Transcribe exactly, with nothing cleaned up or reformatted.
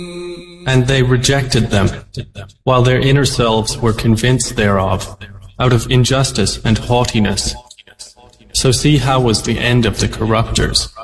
And they rejected them, while their inner selves were convinced thereof, out of injustice and haughtiness. So see how was the end of the corruptors.